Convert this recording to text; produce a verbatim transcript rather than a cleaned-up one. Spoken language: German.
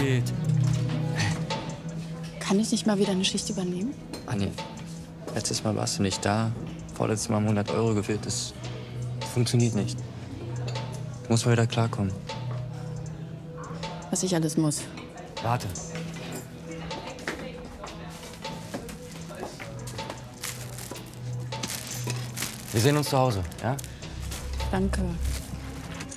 geht. Kann ich nicht mal wieder eine Schicht übernehmen? Anni, letztes Mal warst du nicht da. Vorletztes Mal haben hundert Euro gefehlt. Das, das funktioniert nicht. Du musst mal wieder klarkommen. Was ich alles muss. Warte. Wir sehen uns zu Hause, ja? Danke.